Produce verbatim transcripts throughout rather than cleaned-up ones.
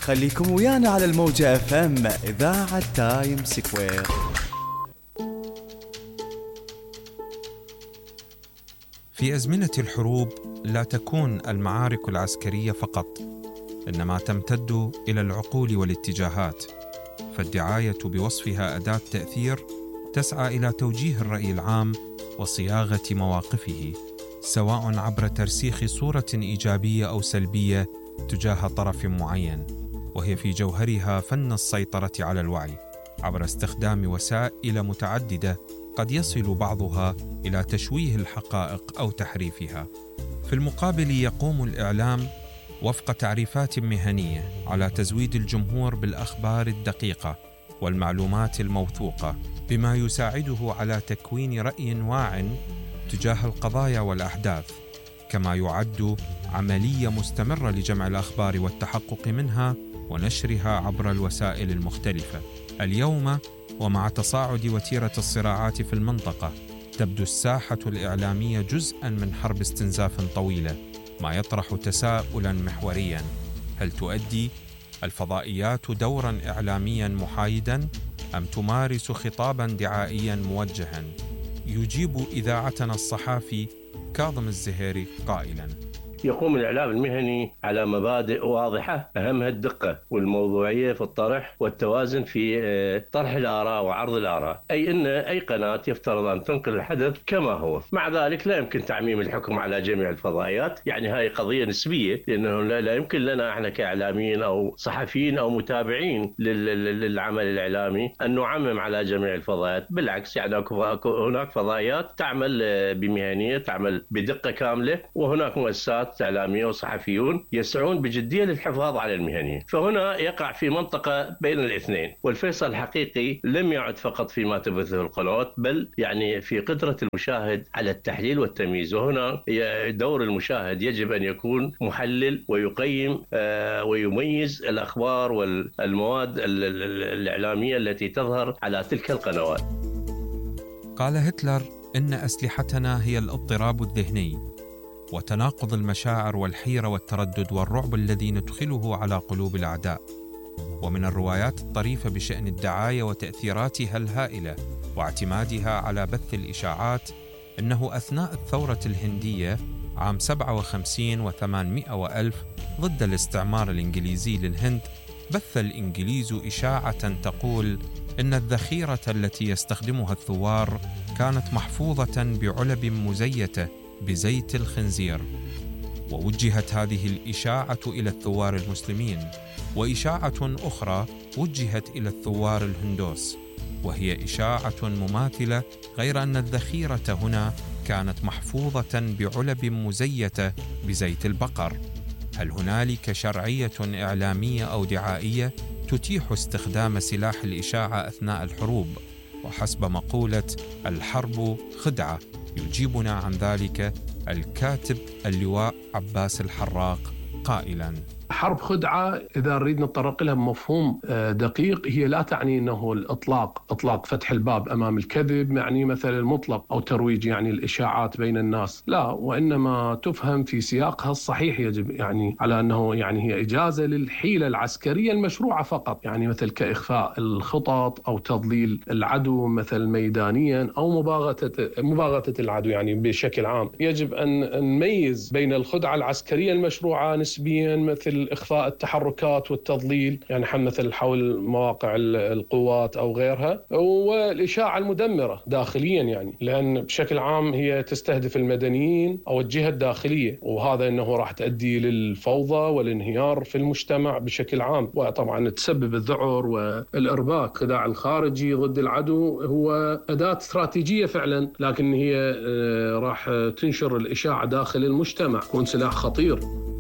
خليكم ويانا على الموجة اف ام إذاعة تايم سكوير. في أزمنة الحروب لا تكون المعارك العسكرية فقط، إنما تمتد إلى العقول والاتجاهات، فالدعاية بوصفها أداة تأثير تسعى إلى توجيه الرأي العام وصياغة مواقفه، سواء عبر ترسيخ صورة إيجابية أو سلبية تجاه طرف معين، وهي في جوهرها فن السيطرة على الوعي عبر استخدام وسائل متعددة قد يصل بعضها إلى تشويه الحقائق أو تحريفها. في المقابل يقوم الإعلام وفق تعريفات مهنية على تزويد الجمهور بالأخبار الدقيقة والمعلومات الموثوقة، بما يساعده على تكوين رأي واع تجاه القضايا والأحداث، كما يعد عملية مستمرة لجمع الأخبار والتحقق منها ونشرها عبر الوسائل المختلفة. اليوم ومع تصاعد وتيرة الصراعات في المنطقة، تبدو الساحة الإعلامية جزءاً من حرب استنزاف طويلة، ما يطرح تساؤلاً محورياً: هل تؤدي الفضائيات دوراً إعلامياً محايداً أم تمارس خطاباً دعائياً موجهاً؟ يجيب إذاعتنا الصحافي كاظم الزهيري قائلاً: يقوم الإعلام المهني على مبادئ واضحة، أهمها الدقة والموضوعية في الطرح والتوازن في طرح الآراء وعرض الآراء، أي أن أي قناة يفترض أن تنقل الحدث كما هو. مع ذلك لا يمكن تعميم الحكم على جميع الفضائيات، يعني هاي قضية نسبية، لأنه لا يمكن لنا احنا كإعلاميين أو صحفيين أو متابعين للعمل الإعلامي أن نعمم على جميع الفضائيات. بالعكس، يعني هناك فضائيات تعمل بمهنية، تعمل بدقة كاملة، وهناك مؤسسات إعلامية وصحفيون يسعون بجدية للحفاظ على المهنية. فهنا يقع في منطقة بين الاثنين، والفيصل الحقيقي لم يعد فقط فيما تبثه القنوات، بل يعني في قدرة المشاهد على التحليل والتمييز. وهنا دور المشاهد يجب أن يكون محلل ويقيم ويميز الأخبار والمواد الإعلامية التي تظهر على تلك القنوات. قال هتلر: إن أسلحتنا هي الاضطراب الذهني وتناقض المشاعر والحيرة والتردد والرعب الذي ندخله على قلوب الأعداء. ومن الروايات الطريفة بشأن الدعاية وتأثيراتها الهائلة واعتمادها على بث الإشاعات أنه أثناء الثورة الهندية عام سبعة وخمسين وثمانمائة وألف ضد الاستعمار الإنجليزي للهند، بث الإنجليز إشاعة تقول إن الذخيرة التي يستخدمها الثوار كانت محفوظة بعلب مزيتة بزيت الخنزير. ووجهت هذه الإشاعة إلى الثوار المسلمين، وإشاعة أخرى وجهت إلى الثوار الهندوس، وهي إشاعة مماثلة، غير أن الذخيرة هنا كانت محفوظة بعلب مزيتة بزيت البقر. هل هنالك شرعية إعلامية أو دعائية تتيح استخدام سلاح الإشاعة أثناء الحروب؟ وحسب مقولة الحرب خدعة، يجيبنا عن ذلك الكاتب اللواء عباس الحراق قائلاً: حرب خدعة إذا نريد نتطرق لها بمفهوم دقيق، هي لا تعني أنه الإطلاق إطلاق فتح الباب أمام الكذب، يعني مثل المطلق أو ترويج يعني الإشاعات بين الناس، لا، وإنما تفهم في سياقها الصحيح. يجب يعني على أنه يعني هي إجازة للحيلة العسكرية المشروعة فقط، يعني مثل كإخفاء الخطط أو تضليل العدو مثل ميدانيا أو مباغتة مباغتة العدو يعني بشكل عام. يجب أن نميز بين الخدعة العسكرية المشروعة نسبيا مثل إخفاء التحركات والتضليل، يعني مثل حول مواقع القوات أو غيرها، والإشاعة المدمرة داخليا، يعني لأن بشكل عام هي تستهدف المدنيين أو الجهة الداخلية، وهذا أنه راح تؤدي للفوضى والانهيار في المجتمع بشكل عام، وطبعا تسبب الذعر والإرباك. الخداع الخارجي ضد العدو هو أداة استراتيجية فعلا، لكن هي راح تنشر الإشاعة داخل المجتمع، يكون سلاح خطير.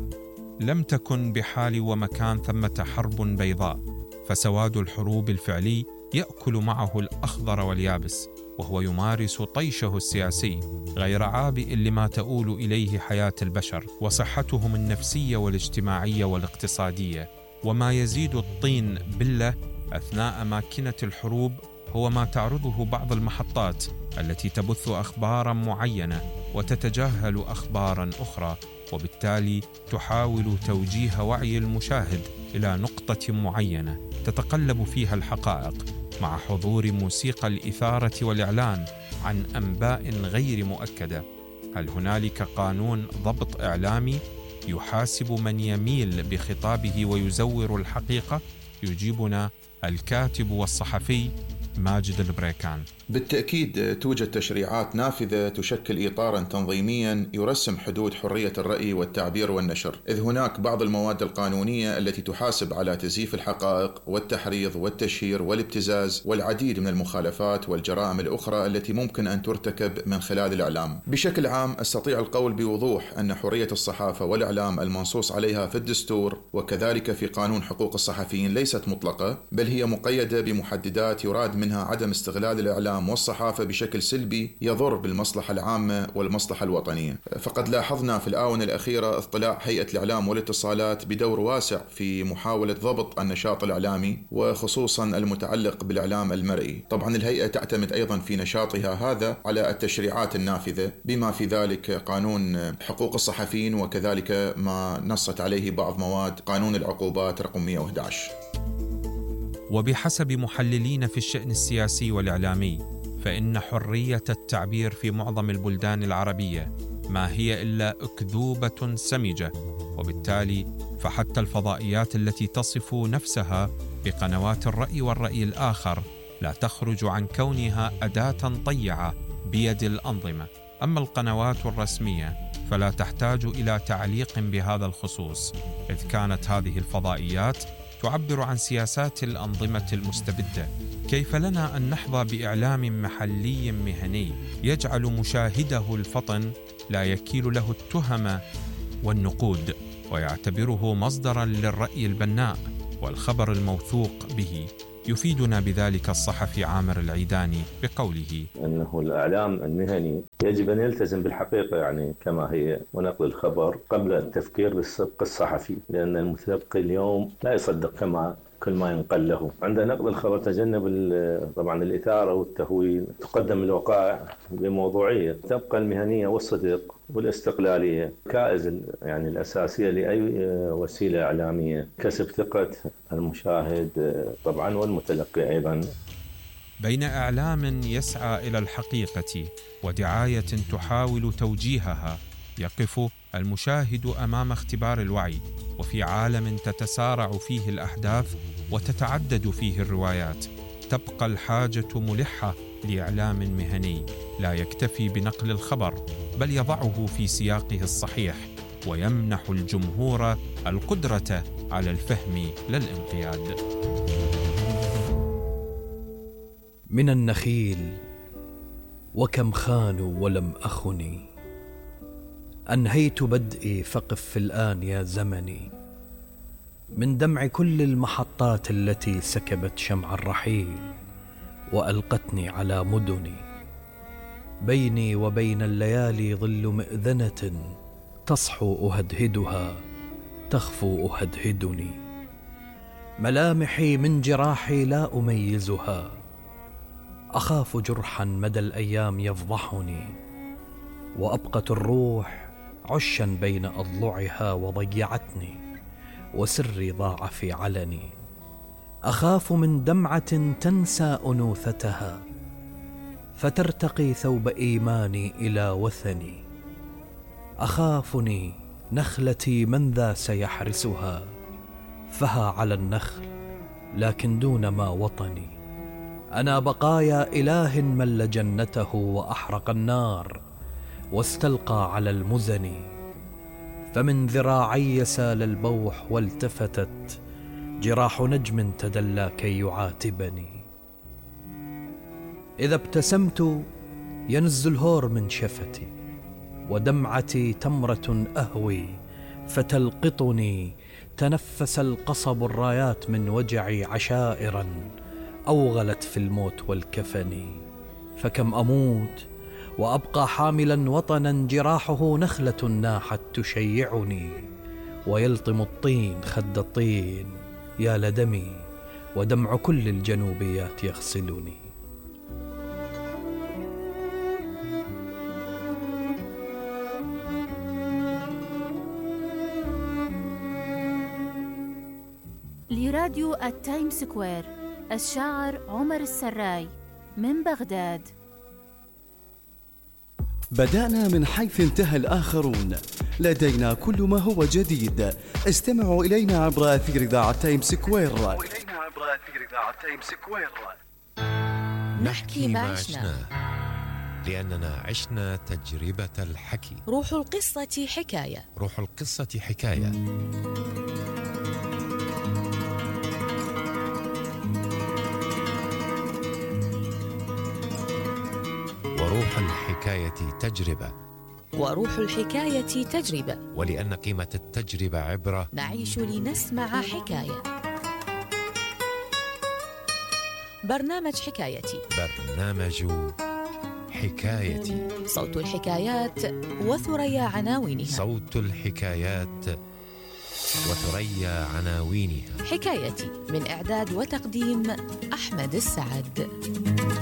لم تكن بحال ومكان ثمة حرب بيضاء، فسواد الحروب الفعلي يأكل معه الأخضر واليابس، وهو يمارس طيشه السياسي غير عابئ لما تؤول إليه حياة البشر وصحتهم النفسية والاجتماعية والاقتصادية. وما يزيد الطين بلة أثناء ماكنة الحروب هو ما تعرضه بعض المحطات التي تبث أخباراً معينة وتتجاهل أخباراً أخرى، وبالتالي تحاول توجيه وعي المشاهد إلى نقطة معينة تتقلب فيها الحقائق، مع حضور موسيقى الإثارة والإعلان عن أنباء غير مؤكدة. هل هنالك قانون ضبط إعلامي يحاسب من يميل بخطابه ويزور الحقيقة؟ يجيبنا الكاتب والصحفي ماجد البريكان. بالتأكيد توجد تشريعات نافذة تشكل إطاراً تنظيمياً يرسم حدود حرية الرأي والتعبير والنشر، إذ هناك بعض المواد القانونية التي تحاسب على تزييف الحقائق والتحريض والتشهير والابتزاز والعديد من المخالفات والجرائم الأخرى التي ممكن أن ترتكب من خلال الإعلام. بشكل عام أستطيع القول بوضوح أن حرية الصحافة والإعلام المنصوص عليها في الدستور وكذلك في قانون حقوق الصحفيين ليست مطلقة، بل هي مقيدة بمحددات يراد منها عدم استغلال الإعلام والصحافة بشكل سلبي يضر بالمصلحة العامة والمصلحة الوطنية. فقد لاحظنا في الآونة الأخيرة اطلاع هيئة الإعلام والاتصالات بدور واسع في محاولة ضبط النشاط الإعلامي وخصوصا المتعلق بالإعلام المرئي. طبعا الهيئة تعتمد أيضا في نشاطها هذا على التشريعات النافذة بما في ذلك قانون حقوق الصحفيين وكذلك ما نصت عليه بعض مواد قانون العقوبات رقم مئة وأحد عشر. وبحسب محللين في الشأن السياسي والإعلامي، فإن حرية التعبير في معظم البلدان العربية ما هي إلا أكذوبة سمجة، وبالتالي فحتى الفضائيات التي تصف نفسها بقنوات الرأي والرأي الآخر لا تخرج عن كونها أداة طيعة بيد الأنظمة. أما القنوات الرسمية فلا تحتاج إلى تعليق بهذا الخصوص، إذ كانت هذه الفضائيات تعبر عن سياسات الأنظمة المستبدة. كيف لنا أن نحظى بإعلام محلي مهني يجعل مشاهده الفطن لا يكيل له التهم والنقود ويعتبره مصدراً للرأي البناء والخبر الموثوق به؟ يفيدنا بذلك الصحفي عامر العيداني بقوله أنه الإعلام المهني يجب أن يلتزم بالحقيقة يعني كما هي ونقل الخبر قبل التفكير بالصدق الصحفي، لأن المتلقي اليوم لا يصدق كما كل ما ينقل له. عند نقل الخبر تجنب طبعا الإثارة والتهويل، تقدم الوقائع بموضوعية، تبقى المهنية والصدق والاستقلالية كائز يعني الأساسية لأي وسيلة إعلامية، كسب ثقة المشاهد طبعا والمتلقي أيضا. بين إعلام يسعى إلى الحقيقة ودعاية تحاول توجيهها، يقف المشاهد أمام اختبار الوعي. وفي عالم تتسارع فيه الأحداث وتتعدد فيه الروايات، تبقى الحاجة ملحة لإعلام مهني لا يكتفي بنقل الخبر، بل يضعه في سياقه الصحيح ويمنح الجمهور القدرة على الفهم لا الانقياد. من النخيل وكم خانوا ولم أخني، أنهيت بدئي فقف في الآن يا زمني، من دمع كل المحطات التي سكبت شمع الرحيل وألقتني على مدني. بيني وبين الليالي ظل مئذنة تصحو أهدهدها تخفو أهدهدني، ملامحي من جراحي لا أميزها، أخاف جرحا مدى الأيام يفضحني، وأبقت الروح عشا بين أضلعها وضيعتني، وسري ضاع في علني. أخاف من دمعة تنسى أنوثتها فترتقي ثوب إيماني إلى وثني. أخافني نخلتي من ذا سيحرسها، فها على النخل لكن دون ما وطني. أنا بقايا إله مل جنته وأحرق النار واستلقى على المزن، فمن ذراعي سال البوح والتفتت جراح نجم تدلى كي يعاتبني. إذا ابتسمت ينز الهور من شفتي، ودمعتي تمرة أهوي فتلقطني. تنفس القصب الرايات من وجعي عشائرا أوغلت في الموت والكفن. فكم أموت وأبقى حاملا وطنا جراحه نخلة ناحت تشيعني، ويلطم الطين خد الطين يا لدمي، ودمع كل الجنوبيات يغسلني. لراديو التايم سكوير، الشاعر عمر السراي من بغداد. بدأنا من حيث انتهى الآخرون، لدينا كل ما هو جديد. استمعوا إلينا عبر أثير إذاعة تايم سكوير. نحكي ما عشناه لأننا عشنا تجربة الحكي. روح القصة حكاية. روح القصة حكاية. وروح الحكاية تجربة. وروح الحكاية تجربة. ولأن قيمة التجربة عبرة، نعيش لنسمع حكاية. برنامج حكايتي. برنامج حكايتي. صوت الحكايات وثريا عناوينها. صوت الحكايات وثريا عناوينها. حكايتي من إعداد وتقديم أحمد السعد.